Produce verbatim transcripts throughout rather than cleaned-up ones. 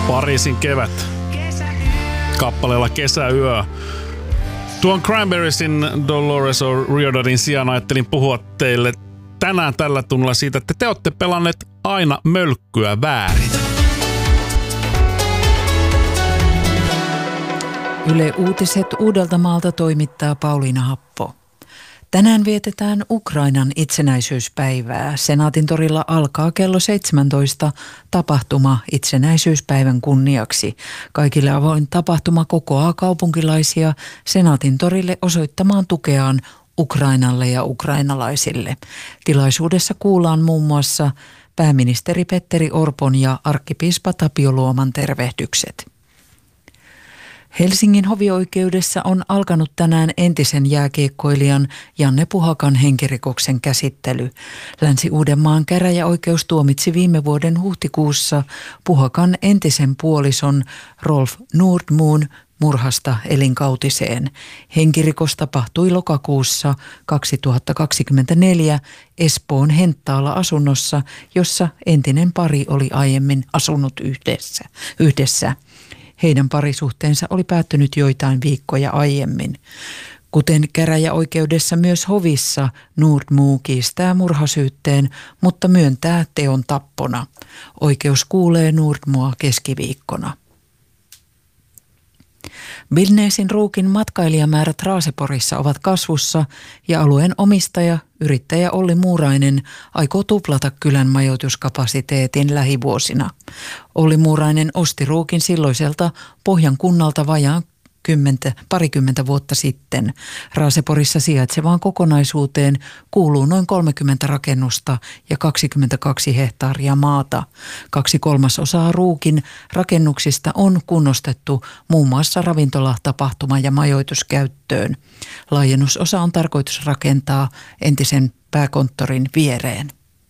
Pariisin kevät. Kappaleella Kesäyö. Tuon Cranberriesin Dolores O'Riordanin sijaan ajattelin puhua teille tänään tällä tunnilla siitä, että te olette pelanneet aina mölkkyä väärin. Yle Uutiset Uudeltamaalta toimittaa Pauliina Happo. Tänään vietetään Ukrainan itsenäisyyspäivää. Senaatintorilla alkaa kello seitsemäntoista tapahtuma itsenäisyyspäivän kunniaksi. Kaikille avoin tapahtuma kokoaa kaupunkilaisia Senaatintorille osoittamaan tukeaan Ukrainalle ja ukrainalaisille. Tilaisuudessa kuullaan muun muassa pääministeri Petteri Orpon ja arkkipiispa Tapio Luoman tervehdykset. Helsingin hovioikeudessa on alkanut tänään entisen jääkiekkoilijan Janne Puhakan henkirikoksen käsittely. Länsi-Uudenmaan käräjäoikeus tuomitsi viime vuoden huhtikuussa Puhakan entisen puolison Rolf Nordmoon murhasta elinkautiseen. Henkirikos tapahtui lokakuussa kaksituhattakaksikymmentäneljä Espoon Henttaala-asunnossa, jossa entinen pari oli aiemmin asunut yhdessä. yhdessä. Heidän parisuhteensa oli päättynyt joitain viikkoja aiemmin. Kuten käräjäoikeudessa myös hovissa, Nordmoo kiistää murhasyytteen, mutta myöntää teon tappona. Oikeus kuulee Nordmoa keskiviikkona. Billnesin Ruukin matkailijamäärät Raaseporissa ovat kasvussa ja alueen omistaja, yrittäjä Olli Muurainen, aikoo tuplata kylän majoituskapasiteetin lähivuosina. Olli Muurainen osti Ruukin silloiselta Pohjan kunnalta vajaan kymmentä, parikymmentä vuotta sitten. Raaseporissa sijaitsevaan kokonaisuuteen kuuluu noin kolmekymmentä rakennusta ja kaksikymmentäkaksi hehtaaria maata. Kaksi kolmasosaa Ruukin rakennuksista on kunnostettu muun muassa ravintola, tapahtuma ja majoituskäyttöön. Laajennusosa on tarkoitus rakentaa entisen pääkonttorin viereen.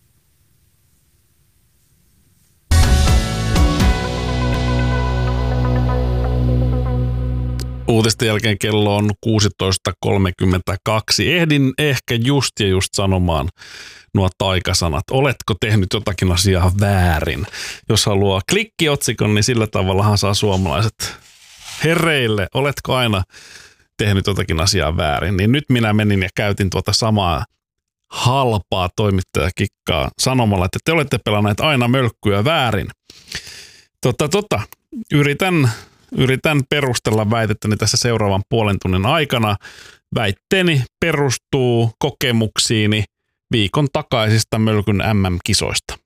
Uutisten jälkeen kello on kuusitoista kolmekymmentäkaksi. Ehdin ehkä just ja just sanomaan nuo taikasanat. Oletko tehnyt jotakin asiaa väärin? Jos haluaa klikkiotsikon, niin sillä tavallahan saa suomalaiset hereille. Oletko aina tehnyt jotakin asiaa väärin? Niin nyt minä menin ja käytin tuota samaa halpaa toimittajakikkaa sanomalla, että te olette pelanneet aina mölkkyä väärin. Tota, tota, yritän... Yritän perustella väitettäni tässä seuraavan puolen tunnin aikana. Väitteeni perustuu kokemuksiini viikon takaisista mölkyn äm äm-kisoista.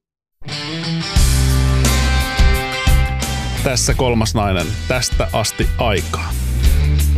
Tässä kolmas nainen. Tästä asti aikaa.